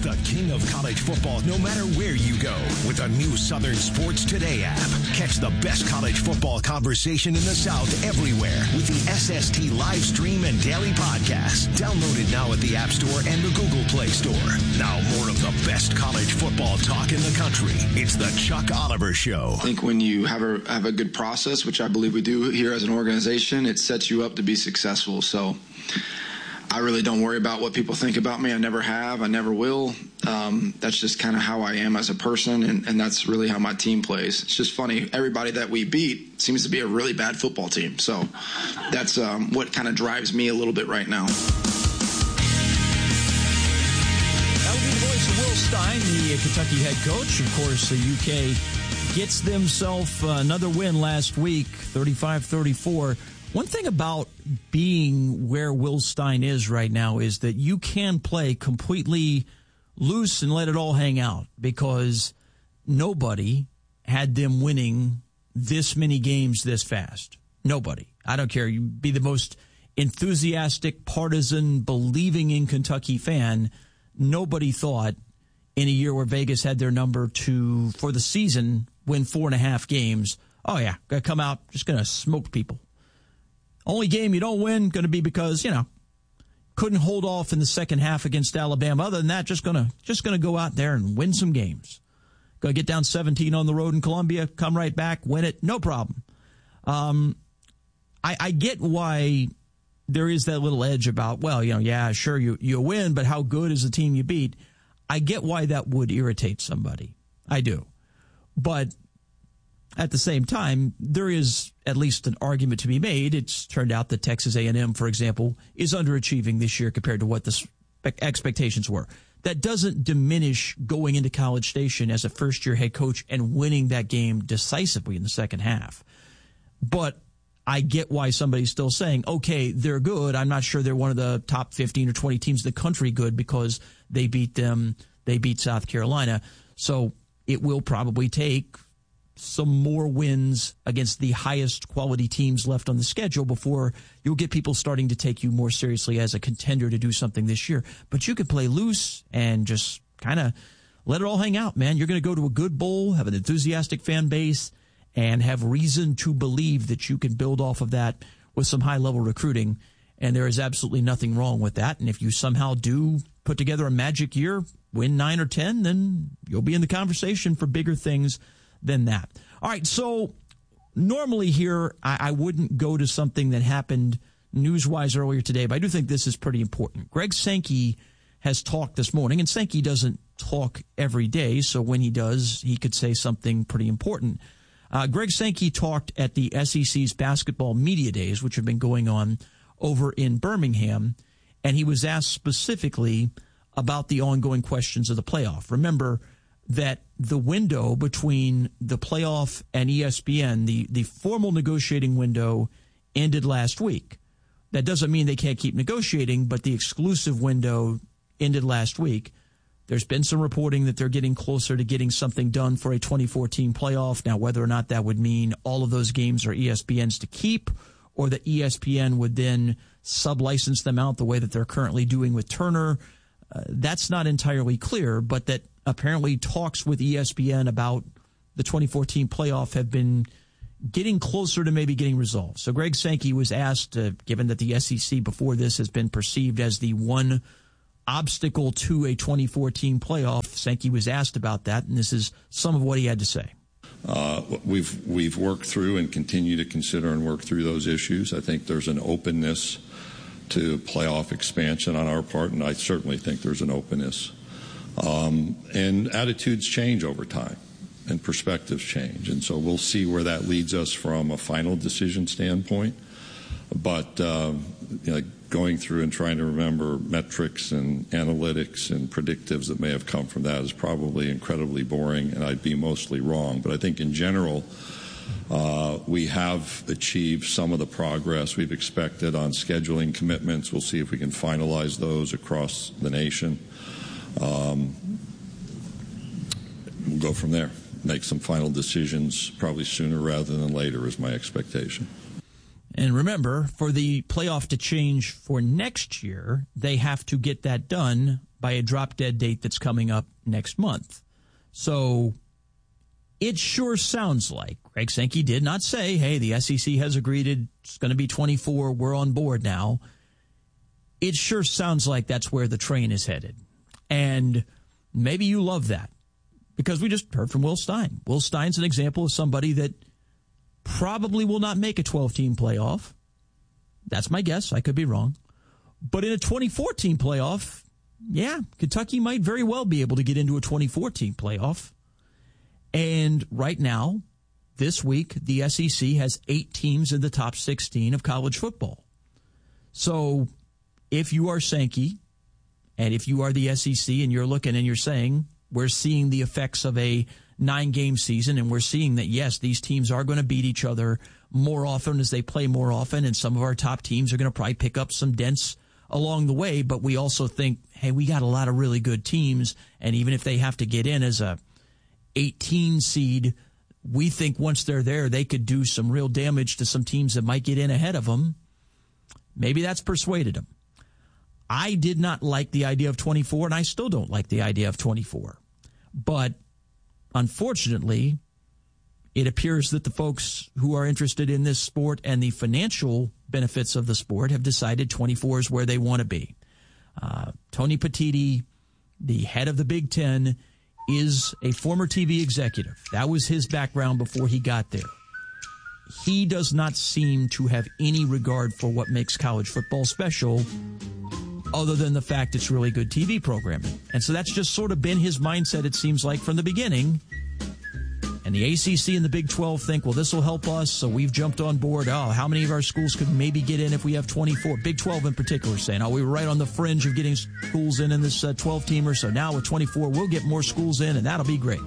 the king of college football no matter where you go with the new Southern Sports Today app. Catch the best college football conversation in the South everywhere with the SST live stream and daily podcast. Download it now at the App Store and the Google Play Store. Now more of the best college football talk in the country. It's the Chuck Oliver Show. I think when you have a good process, which I believe we do here as an organization, it sets you up to be successful. So I really don't worry about what people think about me. I never have. I never will. That's just kind of how I am as a person, and that's really how my team plays. It's just funny. Everybody that we beat seems to be a really bad football team. So that's what kind of drives me a little bit right now. That would be the voice of Will Stein, the Kentucky head coach. Of course, the UK gets themselves another win last week, 35-34. One thing about being where Will Stein is right now is that you can play completely loose and let it all hang out, because nobody had them winning this many games this fast. Nobody. I don't care. You be the most enthusiastic, partisan, believing in Kentucky fan. Nobody thought in a year where Vegas had their number to, for the season, win 4.5 games. Oh, yeah, going to come out, just going to smoke people. Only game you don't win going to be because, couldn't hold off in the second half against Alabama. Other than that, just gonna go out there and win some games. Go get down 17 on the road in Columbia, come right back, win it, no problem. I get why there is that little edge about, well, yeah, sure, you win, but how good is the team you beat? I get why that would irritate somebody. I do. But at the same time, there is at least an argument to be made. It's turned out that Texas A&M, for example, is underachieving this year compared to what the expectations were. That doesn't diminish going into College Station as a first-year head coach and winning that game decisively in the second half. But I get why somebody's still saying, okay, they're good. I'm not sure they're one of the top 15 or 20 teams in the country good because they beat South Carolina. So it will probably take some more wins against the highest quality teams left on the schedule before you'll get people starting to take you more seriously as a contender to do something this year. But you could play loose and just kind of let it all hang out, man. You're going to go to a good bowl, have an enthusiastic fan base, and have reason to believe that you can build off of that with some high-level recruiting. And there is absolutely nothing wrong with that. And if you somehow do put together a magic year, win 9 or 10, then you'll be in the conversation for bigger things than that. All right, so normally here I wouldn't go to something that happened news-wise earlier today, but I do think this is pretty important. Greg Sankey has talked this morning, and Sankey doesn't talk every day, so when he does, he could say something pretty important. Greg Sankey talked at the SEC's basketball media days, which have been going on over in Birmingham, and he was asked specifically about the ongoing questions of the playoff. Remember that the window between the playoff and ESPN, the formal negotiating window, ended last week. That doesn't mean they can't keep negotiating, but the exclusive window ended last week. There's been some reporting that they're getting closer to getting something done for a 2014 playoff. Now, whether or not that would mean all of those games are ESPN's to keep, or that ESPN would then sub-license them out the way that they're currently doing with Turner, that's not entirely clear, but that apparently talks with ESPN about the 2014 playoff have been getting closer to maybe getting resolved. So Greg Sankey was asked, given that the SEC before this has been perceived as the one obstacle to a 2014 playoff, Sankey was asked about that, and this is some of what he had to say. We've worked through and continue to consider and work through those issues. I think there's an openness to playoff expansion on our part, and I certainly think there's an openness. And attitudes change over time, and perspectives change, and so we'll see where that leads us from a final decision standpoint. But going through and trying to remember metrics and analytics and predictives that may have come from that is probably incredibly boring, and I'd be mostly wrong. But I think in general, we have achieved some of the progress we've expected on scheduling commitments. We'll see if we can finalize those across the nation. We'll go from there. Make some final decisions probably sooner rather than later is my expectation. And remember, for the playoff to change for next year, they have to get that done by a drop-dead date that's coming up next month. So it sure sounds like Greg Sankey did not say, hey, the SEC has agreed it's going to be 24, we're on board now. It sure sounds like that's where the train is headed. And maybe you love that because we just heard from Will Stein. Will Stein's an example of somebody that probably will not make a 12-team playoff. That's my guess. I could be wrong. But in a 24-team playoff, yeah, Kentucky might very well be able to get into a 24-team playoff. And right now, this week, the SEC has 8 teams in the top 16 of college football. So if you are Sankey, and if you are the SEC and you're looking and you're saying, we're seeing the effects of a 9-game season, and we're seeing that, yes, these teams are going to beat each other more often as they play more often, and some of our top teams are going to probably pick up some dents along the way, but we also think, hey, we got a lot of really good teams, and even if they have to get in as a 18 seed, we think once they're there, they could do some real damage to some teams that might get in ahead of them. Maybe that's persuaded them. I did not like the idea of 24, and I still don't like the idea of 24. But unfortunately, it appears that the folks who are interested in this sport and the financial benefits of the sport have decided 24 is where they want to be. Tony Petitti, the head of the Big Ten, is a former TV executive. That was his background before he got there. He does not seem to have any regard for what makes college football special other than the fact it's really good TV programming. And so that's just sort of been his mindset, it seems like, from the beginning. And the ACC and the Big 12 think, well, this will help us, so we've jumped on board. Oh, how many of our schools could maybe get in if we have 24? Big 12 in particular saying, oh, we were right on the fringe of getting schools in this 12-teamer, so now with 24, we'll get more schools in, and that'll be great.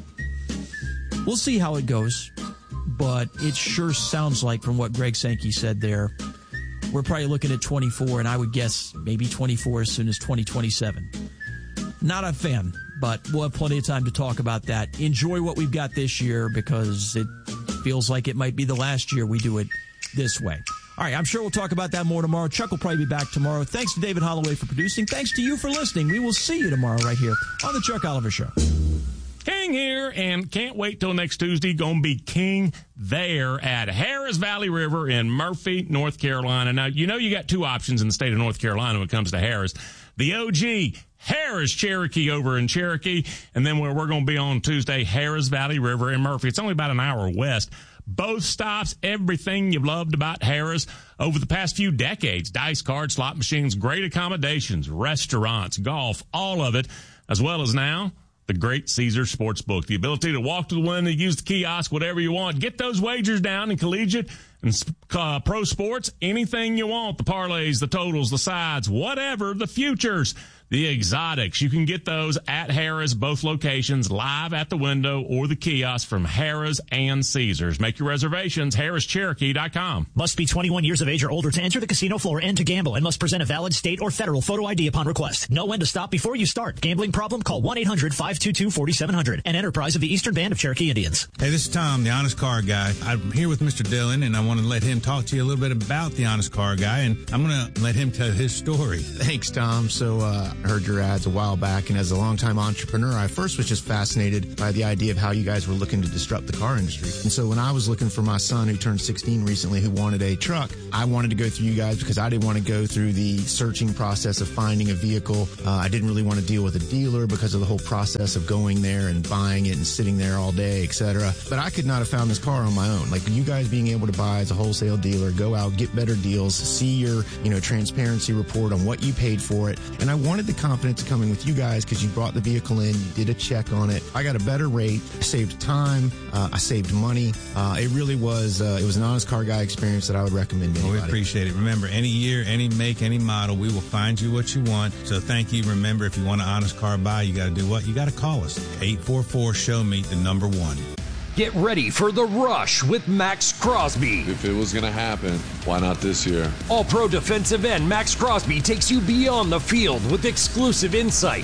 We'll see how it goes, but it sure sounds like, from what Greg Sankey said there, we're probably looking at 24, and I would guess maybe 24 as soon as 2027. Not a fan. But we'll have plenty of time to talk about that. Enjoy what we've got this year because it feels like it might be the last year we do it this way. All right, I'm sure we'll talk about that more tomorrow. Chuck will probably be back tomorrow. Thanks to David Holloway for producing. Thanks to you for listening. We will see you tomorrow right here on The Chuck Oliver Show. King here, and can't wait till next Tuesday. Gonna be king there at Harris Valley River in Murphy, North Carolina. Now, you know you got 2 options in the state of North Carolina when it comes to Harris. The OG Harris Cherokee over in Cherokee, and then where we're going to be on Tuesday, Harris Valley River in Murphy. It's only about an hour west. Both stops, everything you've loved about Harris over the past few decades. Dice cards, slot machines, great accommodations, restaurants, golf, all of it, as well as now the great Caesar Sportsbook. The ability to walk to the window, use the kiosk, whatever you want. Get those wagers down in collegiate and pro sports, anything you want. The parlays, the totals, the sides, whatever, the futures, the exotics. You can get those at Harris, both locations, live at the window or the kiosk from Harris and Caesars. Make your reservations, harrischcherokee.com. Must be 21 years of age or older to enter the casino floor and to gamble, and must present a valid state or federal photo ID upon request. Know when to stop before you start. Gambling problem? Call 1-800-522-4700. An enterprise of the Eastern Band of Cherokee Indians. Hey, this is Tom, the Honest Car Guy. I'm here with Mr. Dillon, and I want to let him talk to you a little bit about the Honest Car Guy, and I'm going to let him tell his story. Thanks, Tom. So, I heard your ads a while back, and as a longtime entrepreneur, I first was just fascinated by the idea of how you guys were looking to disrupt the car industry. And so when I was looking for my son, who turned 16 recently, who wanted a truck, I wanted to go through you guys because I didn't want to go through the searching process of finding a vehicle. I didn't really want to deal with a dealer because of the whole process of going there and buying it and sitting there all day, etc. But I could not have found this car on my own. Like you guys being able to buy as a wholesale dealer, go out, get better deals, see your, transparency report on what you paid for it. And I wanted the confidence of coming with you guys because you brought the vehicle in, you did a check on it. I got a better rate, I saved time, I saved money. It really was, it was an Honest Car Guy experience that I would recommend to anybody. Well, we appreciate it. Remember, any year, any make, any model, we will find you what you want. So thank you. Remember, if you want an Honest Car buy, you got to do what? You got to call us. 844-SHOW-ME, the number 1. Get ready for the rush with Max Crosby. If it was going to happen, why not this year? All-Pro defensive end Max Crosby takes you beyond the field with exclusive insight,